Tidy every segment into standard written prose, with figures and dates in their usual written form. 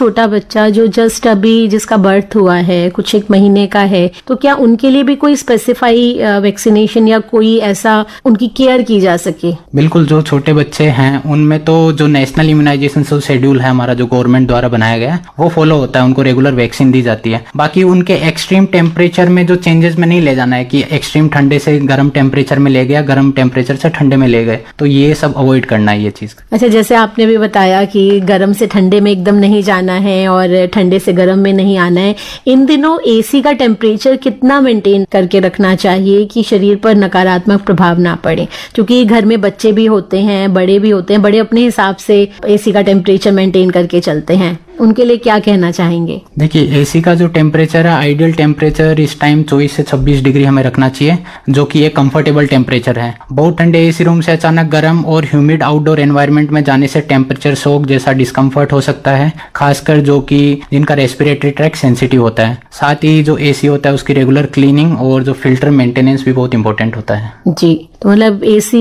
छोटा बच्चा जो जस्ट अभी जिसका बर्थ हुआ है, कुछ एक महीने का है, तो क्या उनके लिए भी कोई स्पेसिफाई वैक्सीनेशन या कोई ऐसा उनकी केयर की जा सके? बिल्कुल, जो छोटे बच्चे हैं उनमें तो जो नेशनल इम्यूनाइजेशन शेड्यूल है हमारा, जो गवर्नमेंट द्वारा बनाया गया है, वो फॉलो होता है। उनको रेगुलर वैक्सीन दी जाती है। बाकी उनके एक्सट्रीम टेम्परेचर में जो चेंजेस में नहीं ले जाना है कि एक्सट्रीम ठंडे से गर्म टेम्परेचर में ले गया, गर्म टेम्परेचर से ठंडे में ले गए, तो ये सब अवॉइड करना है ये चीज। अच्छा, जैसे आपने भी बताया कि गर्म से ठंडे में एकदम नहीं जाना है और ठंडे से गर्म में नहीं आना है। इन दिनों एसी का टेम्परेचर कितना मेंटेन करके रखना चाहिए कि शरीर पर नकारात्मक प्रभाव ना पड़े? क्योंकि घर में बच्चे भी होते हैं, बड़े भी होते हैं, बड़े अपने हिसाब से एसी का टेम्परेचर मेंटेन करके चलते हैं, उनके लिए क्या कहना चाहेंगे? देखिए, एसी का जो टेम्परेचर है, आइडियल टेम्परेचर इस टाइम 24 से 26 डिग्री हमें रखना चाहिए, जो कि एक कंफर्टेबल टेम्परेचर है। बहुत ठंडे एसी रूम से अचानक गर्म और ह्यूमिड आउटडोर एनवायरनमेंट में जाने से टेम्परेचर शॉक जैसा डिस्कम्फर्ट हो सकता है, खासकर जो कि जिनका रेस्पिरेटरी ट्रैक्ट सेंसिटिव होता है। साथ ही जो एसी होता है उसकी रेगुलर क्लीनिंग और जो फिल्टर मेंटेनेंस भी बहुत इंपॉर्टेंट होता है। जी, तो मतलब एसी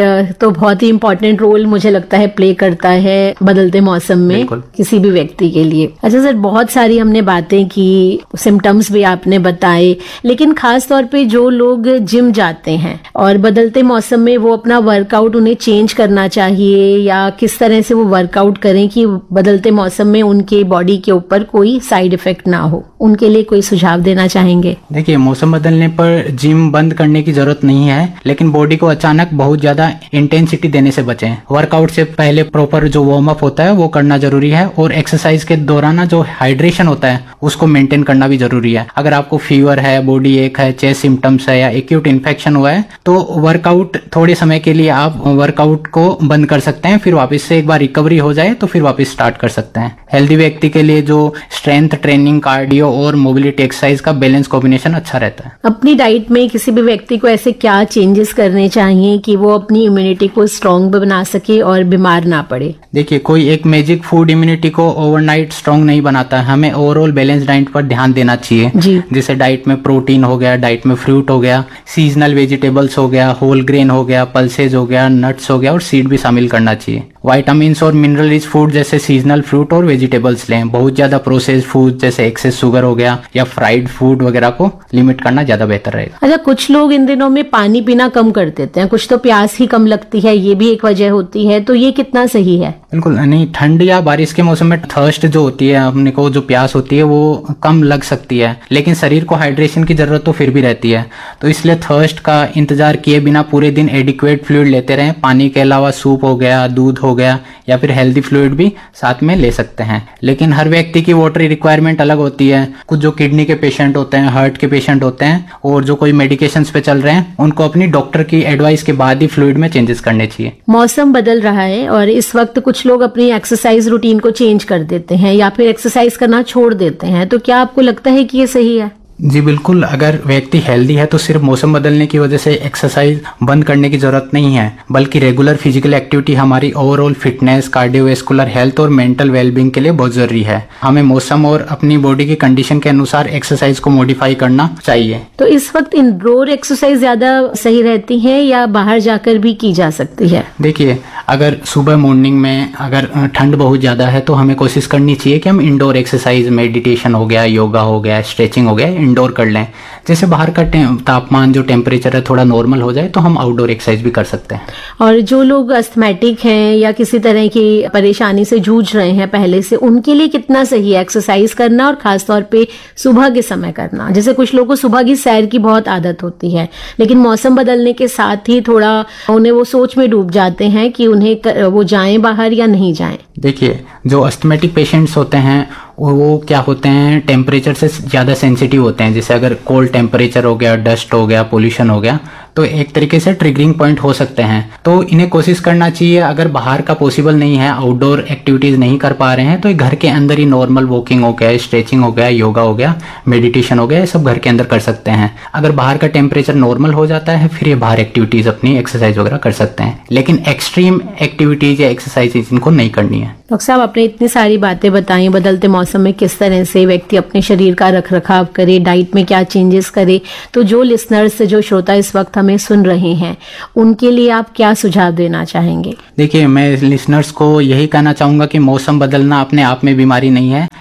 तो बहुत ही इंपॉर्टेंट रोल मुझे लगता है प्ले करता है बदलते मौसम में किसी भी व्यक्ति के लिए। अच्छा सर, बहुत सारी हमने बातें की, सिम्टम्स भी आपने बताए, लेकिन खास तौर पे जो लोग जिम जाते हैं और बदलते मौसम में वो अपना वर्कआउट उन्हें चेंज करना चाहिए, या किस तरह से वो वर्कआउट करें कि बदलते मौसम में उनके बॉडी के ऊपर कोई साइड इफेक्ट ना हो, उनके लिए कोई सुझाव देना चाहेंगे? देखिए, मौसम बदलने पर जिम बंद करने की जरूरत नहीं है, लेकिन बॉडी को अचानक बहुत ज्यादा इंटेंसिटी देने से बचें। वर्कआउट से पहले प्रॉपर जो वार्म अप होता है वो करना जरूरी है, और एक्सरसाइज के दौरान जो हाइड्रेशन होता है उसको मेंटेन करना भी जरूरी है। अगर आपको फीवर है, बॉडी एक है, चेस्ट सिम्टम्स है या एक्यूट इन्फेक्शन हुआ है, तो वर्कआउट थोड़े समय के लिए आप वर्कआउट को बंद कर सकते हैं, फिर वापस से एक बार रिकवरी हो जाए तो फिर वापस स्टार्ट कर सकते हैं। हेल्दी व्यक्ति के लिए जो स्ट्रेंथ ट्रेनिंग, कार्डियो और मोबिलिटी एक्सरसाइज का बैलेंस कॉम्बिनेशन अच्छा रहता है। अपनी डाइट में किसी भी व्यक्ति को ऐसे क्या चेंजेस करने चाहिए कि वो अपनी इम्यूनिटी को स्ट्रांग बना सके और बीमार ना पड़े? देखिए, कोई एक मैजिक फूड इम्यूनिटी को ओवरनाइट स्ट्रांग नहीं बनाता है। हमें ओवरऑल बैलेंस डाइट पर ध्यान देना चाहिए, जैसे डाइट में प्रोटीन हो गया, डाइट में फ्रूट हो गया, सीजनल वेजिटेबल्स हो गया, होल ग्रेन हो गया, पल्सेज हो गया, नट्स हो गया और सीड भी शामिल करना चाहिए। विटामिन्स और मिनरल रिच फूड जैसे सीजनल फ्रूट और वेजिटेबल्स लें। बहुत ज्यादा प्रोसेस्ड फूड जैसे एक्सेस शुगर हो गया या फ्राइड फूड वगैरह को लिमिट करना ज्यादा बेहतर रहेगा। अच्छा, कुछ लोग इन दिनों में पानी पीना कम कर देते हैं, कुछ तो प्यास ही कम लगती है, ये भी एक वजह होती है, तो ये कितना सही है? बिल्कुल नहीं, ठंड या बारिश के मौसम में थर्स्ट जो होती है, अपने को जो प्यास होती है वो कम लग सकती है, लेकिन शरीर को हाइड्रेशन की जरूरत तो फिर भी रहती है। तो इसलिए थर्स्ट का इंतजार किए बिना पूरे दिन एडिक्वेट फ्लूइड लेते रहें। पानी के अलावा सूप हो गया, दूध हो गया या फिर हेल्दी फ्लूइड भी साथ में ले सकते हैं। लेकिन हर व्यक्ति की वाटर रिक्वायरमेंट अलग होती है। कुछ जो किडनी के पेशेंट होते हैं, हार्ट के पेशेंट होते हैं और जो कोई मेडिकेशंस पे चल रहे हैं, उनको अपनी डॉक्टर की एडवाइस के बाद ही फ्लूइड में चेंजेस करने चाहिए। मौसम बदल रहा है और इस वक्त कुछ लोग अपनी एक्सरसाइज रूटीन को चेंज कर देते हैं या फिर एक्सरसाइज करना छोड़ देते हैं, तो क्या आपको लगता है कि ये सही है? जी बिल्कुल, अगर व्यक्ति हेल्दी है तो सिर्फ मौसम बदलने की वजह से एक्सरसाइज बंद करने की जरूरत नहीं है, बल्कि रेगुलर फिजिकल एक्टिविटी हमारी ओवरऑल फिटनेस, कार्डियोवैस्कुलर हेल्थ और मेंटल वेलबींग के लिए बहुत जरूरी है। हमें मौसम और अपनी बॉडी की कंडीशन के अनुसार एक्सरसाइज को मॉडिफाई करना चाहिए। तो इस वक्त इंडोर एक्सरसाइज ज्यादा सही रहती है या बाहर जाकर भी की जा सकती है? देखिए, अगर सुबह मॉर्निंग में अगर ठंड बहुत ज्यादा है तो हमें कोशिश करनी चाहिए कि हम इंडोर एक्सरसाइज, मेडिटेशन हो गया, योगा हो गया, स्ट्रेचिंग हो गया, इंडोर कर लें। जैसे बाहर का तापमान जो टेम्परेचर है थोड़ा नॉर्मल हो जाए तो हम आउटडोर एक्सरसाइज भी कर सकते हैं। और जो लोग अस्थमैटिक हैं या किसी तरह की परेशानी से जूझ रहे हैं पहले से, उनके लिए कितना सही है एक्सरसाइज करना और खासतौर पे सुबह के समय करना? जैसे कुछ लोगों को सुबह की सैर की बहुत आदत होती है, लेकिन मौसम बदलने के साथ ही थोड़ा उन्हें वो सोच में डूब जाते हैं कि उन्हें वो जाएं बाहर या नहीं जाएं। देखिए, जो अस्थमैटिक पेशेंट्स होते हैं वो क्या होते हैं, टेम्परेचर से ज़्यादा सेंसिटिव होते हैं। जैसे अगर कोल्ड टेम्परेचर हो गया, डस्ट हो गया, पोल्यूशन हो गया, तो एक तरीके से ट्रिगरिंग पॉइंट हो सकते हैं। तो इन्हें कोशिश करना चाहिए, अगर बाहर का पॉसिबल नहीं है, आउटडोर एक्टिविटीज नहीं कर पा रहे हैं, तो घर के अंदर ही नॉर्मल वॉकिंग हो गया, स्ट्रेचिंग हो गया, योगा हो गया, मेडिटेशन हो गया, ये सब घर के अंदर कर सकते हैं। अगर बाहर का टेम्परेचर नॉर्मल हो जाता है फिर ये बाहर एक्टिविटीज अपनी एक्सरसाइज वगैरह कर सकते हैं, लेकिन एक्सट्रीम एक्टिविटीज या एक्सरसाइज इनको नहीं करनी है। डॉक्टर साहब, आपने इतनी सारी बातें बताई, बदलते मौसम में किस तरह से व्यक्ति अपने शरीर का रखरखाव करे, डाइट में क्या चेंजेस करे, तो जो लिसनर्स, जो श्रोता इस वक्त हमें सुन रहे हैं, उनके लिए आप क्या सुझाव देना चाहेंगे? देखिए, मैं लिसनर्स को यही कहना चाहूंगा कि मौसम बदलना अपने आप में बीमारी नहीं है,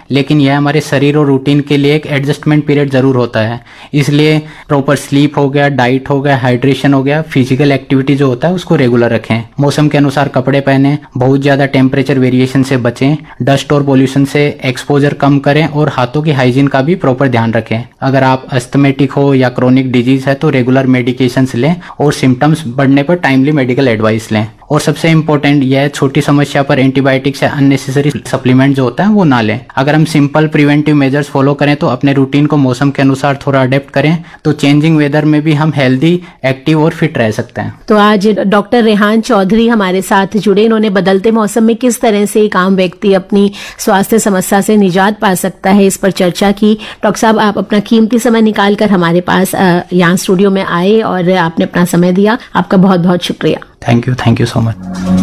लेकिन यह हमारे शरीर और रूटीन के लिए एक एडजस्टमेंट पीरियड जरूर होता है। इसलिए प्रॉपर स्लीप हो गया, डाइट हो गया, हाइड्रेशन हो गया, फिजिकल एक्टिविटी जो होता है उसको रेगुलर रखें, मौसम के अनुसार कपड़े पहने, बहुत ज्यादा टेम्परेचर वेरिएशन से बचें, डस्ट और पोल्यूशन से एक्सपोजर कम करें और हाथों की हाइजीन का भी प्रॉपर ध्यान रखें। अगर आप अस्थमेटिक हो या क्रोनिक डिजीज है तो रेगुलर मेडिकेशंस लें और सिम्टम्स बढ़ने पर टाइमली मेडिकल एडवाइस लें। और सबसे इम्पोर्टेंट यह छोटी समस्या पर एंटीबायोटिक्स या अननेसेसरी सप्लीमेंट जो होता है वो ना लें। अगर हम सिंपल प्रिवेंटिव मेजर्स फॉलो करें तो अपने रूटीन को मौसम के अनुसार थोड़ा अडेप्ट करें तो चेंजिंग वेदर में भी हम हेल्दी, एक्टिव और फिट रह सकते हैं। तो आज डॉक्टर रेहान चौधरी हमारे साथ जुड़े। इन्होंने बदलते मौसम में किस तरह से एक आम व्यक्ति अपनी स्वास्थ्य समस्या से निजात पा सकता है, इस पर चर्चा की। डॉक्टर साहब, आप अपना कीमती समय निकाल कर हमारे पास यहाँ स्टूडियो में आए और आपने अपना समय दिया, आपका बहुत बहुत शुक्रिया। Thank you so much.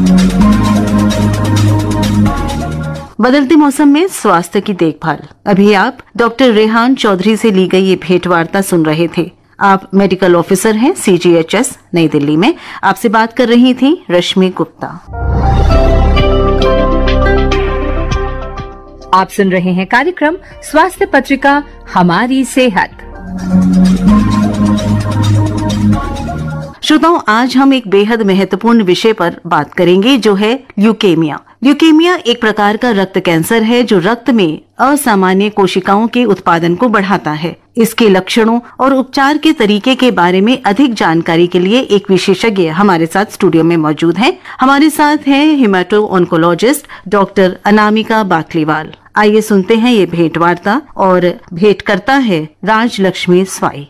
बदलते मौसम में स्वास्थ्य की देखभाल, अभी आप डॉक्टर रेहान चौधरी से ली गई ये भेंट वार्ता सुन रहे थे। आप मेडिकल ऑफिसर हैं CGHS नई दिल्ली में। आपसे बात कर रही थी रश्मि गुप्ता। आप सुन रहे हैं कार्यक्रम स्वास्थ्य पत्रिका हमारी सेहत। श्रोताओं, आज हम एक बेहद महत्वपूर्ण विषय पर बात करेंगे जो है ल्यूकेमिया। ल्यूकेमिया एक प्रकार का रक्त कैंसर है जो रक्त में असामान्य कोशिकाओं के उत्पादन को बढ़ाता है। इसके लक्षणों और उपचार के तरीके के बारे में अधिक जानकारी के लिए एक विशेषज्ञ हमारे साथ स्टूडियो में मौजूद हैं। हमारे साथ हैं हेमाटो ऑन्कोलॉजिस्ट डॉक्टर अनामिका बाकलीवाल। आइए सुनते हैं ये भेंट वार्ता और भेंट करता है राजलक्ष्मी स्वाई।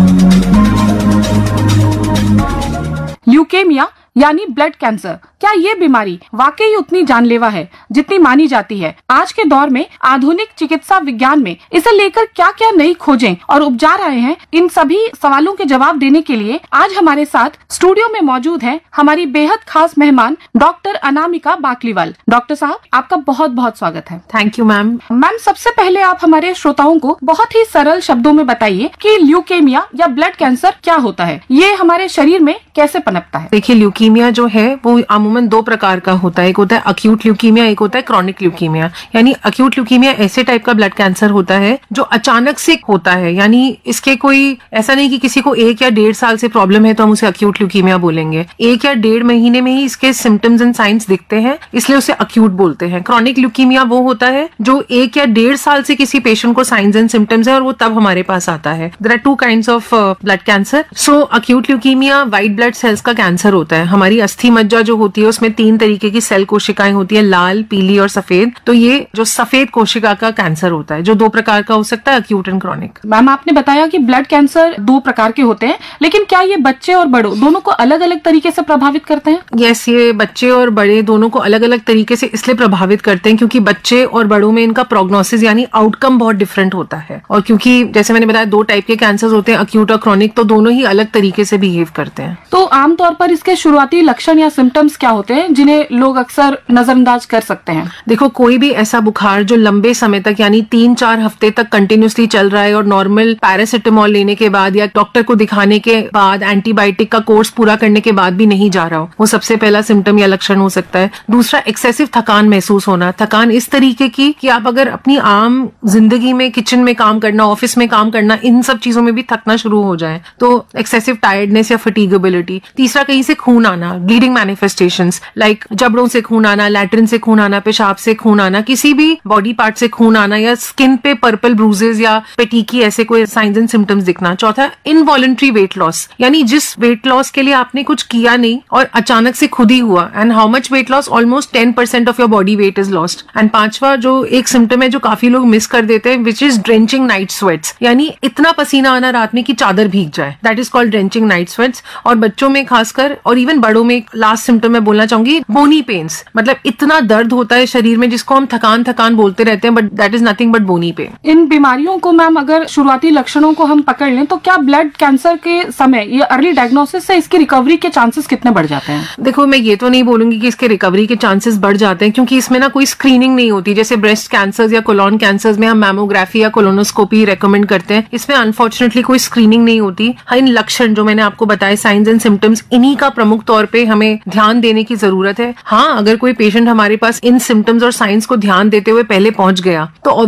ल्यूकेमिया यानी ब्लड कैंसर, क्या ये बीमारी वाकई उतनी जानलेवा है जितनी मानी जाती है? आज के दौर में आधुनिक चिकित्सा विज्ञान में इसे लेकर क्या क्या नई खोजें और उपचार आए हैं, इन सभी सवालों के जवाब देने के लिए आज हमारे साथ स्टूडियो में मौजूद है हमारी बेहद खास मेहमान डॉक्टर अनामिका बाकलीवाल। डॉक्टर साहब, आपका बहुत बहुत स्वागत है। Thank you ma'am. मैम, सबसे पहले आप हमारे श्रोताओं को बहुत ही सरल शब्दों में बताइए कि ल्यूकेमिया या ब्लड कैंसर क्या होता है, ये हमारे शरीर में कैसे पनपता है? देखिए, ल्यूकीमिया जो है वो अमूमन दो प्रकार का होता है। एक होता है अक्यूट ल्यूकीमिया, एक होता है क्रॉनिक ल्यूकीमिया। यानी अक्यूट ल्यूकीमिया ऐसे टाइप का ब्लड कैंसर होता है जो अचानक से होता है, यानी इसके कोई ऐसा नहीं कि किसी को 1 या 1.5 साल से प्रॉब्लम है तो हम उसे अक्यूट ल्यूकीमिया बोलेंगे। 1 या 1.5 महीने में ही इसके सिम्टम्स एंड साइंस दिखते हैं, इसलिए उसे अक्यूट बोलते हैं। क्रॉनिक ल्यूकीमिया वो होता है जो 1 या 1.5 साल से किसी पेशेंट को साइंस एंड सिम्टम्स है और वो तब हमारे पास आता है। There are 2 kinds of blood cancer. So acute leukaemia white blood cells का कैंसर होता है। हमारी अस्थि मज्जा जो होती है उसमें 3 तरीके की सेल कोशिकाएं होती है, लाल, पीली और सफेद। तो ये जो सफेद कोशिका का कैंसर होता है जो 2 प्रकार का हो सकता है, अक्यूट एंड क्रॉनिक। मैम, आपने बताया कि ब्लड कैंसर 2 प्रकार के होते हैं, लेकिन क्या ये बच्चे और बड़ों दोनों को अलग अलग तरीके से प्रभावित करते हैं? यस, ये बच्चे और बड़े दोनों को अलग अलग तरीके से इसलिए प्रभावित करते हैं क्योंकि बच्चे और बड़ों में इनका प्रोग्नोसिस यानी आउटकम बहुत डिफरेंट होता है। और क्योंकि जैसे मैंने बताया 2 टाइप के कैंसर होते हैं, अक्यूट और क्रॉनिक, तो दोनों ही अलग तरीके से बिहेव करते हैं। तो आमतौर पर इसके शुरुआती लक्षण या सिम्टम्स क्या होते हैं जिन्हें लोग अक्सर नजरअंदाज कर सकते हैं? देखो, कोई भी ऐसा बुखार जो लंबे समय तक यानी 3-4 हफ्ते तक कंटिन्यूसली चल रहा है और नॉर्मल पैरासिटामोल लेने के बाद या डॉक्टर को दिखाने के बाद एंटीबायोटिक का कोर्स पूरा करने के बाद भी नहीं जा रहा हो, वो सबसे पहला सिम्टम या लक्षण हो सकता है। दूसरा, एक्सेसिव थकान महसूस होना। थकान इस तरीके की कि आप अगर अपनी आम जिंदगी में किचन में काम करना, ऑफिस में काम करना, इन सब चीजों में भी थकना शुरू हो जाए तो एक्सेसिव टायर्डनेस या फटीगेबिलिटी। तीसरा, कहीं से खून आना, ब्लीडिंग मैनिफेस्टेशंस लाइक जबड़ों से खून आना, लैट्रिन से खून आना, पेशाब से खून आना, किसी भी बॉडी पार्ट से खून आना या स्किन पे पर्पल ब्रूजेस या पेटिकी ऐसे कोई साइंस एंड सिम्टम्स दिखना। चौथा, इनवॉलंटरी वेट लॉस, यानी जिस वेट लॉस के लिए आपने कुछ किया नहीं और अचानक से खुद ही हुआ। And how much weight loss? Almost 10% of your body weight is lost. And पांचवा जो एक सिम्टम है जो काफी लोग मिस कर देते हैं, which is drenching night sweats, यानी इतना पसीना आना रात में कि चादर भीग जाए, that is called drenching night sweats. और बच्चों में खासकर और इवन बड़ों में लास्ट सिम्टम मैं बोलना चाहूंगी, बोनी पेन्स, मतलब इतना दर्द होता है शरीर में जिसको हम थकान थकान बोलते रहते हैं, but that is nothing but bony pen. इन बीमारियों को मैम अगर शुरुआती लक्षणों को हम पकड़ लें तो क्या ब्लड कैंसर के समय या अर्ली डायग्नोसिस से इसकी रिकवरी के चांसेस कितने बढ़ जाते हैं? देखो, मैं ये तो नहीं बोलूंगी कि इसके रिकवरी के चांसेस बढ़ जाते हैं क्योंकि इसमें ना कोई स्क्रीनिंग नहीं होती। जैसे ब्रेस्ट कैंसर या कोलोन कैंसर में हम मैमोग्राफी या कोलोनोस्कोपी रेकमेंड करते हैं, इसमें अनफॉर्चुनेटली कोई स्क्रीनिंग नहीं होती। इन लक्षण जो मैंने आपको बताए, साइंस एंड सिम्टम्स, इन्हीं का प्रमुख तौर पे हमें ध्यान देने की जरूरत है। हाँ, अगर कोई पेशेंट हमारे पास इन सिम्टम्स और साइंस को ध्यान देते हुए पहले पहुंच गया तो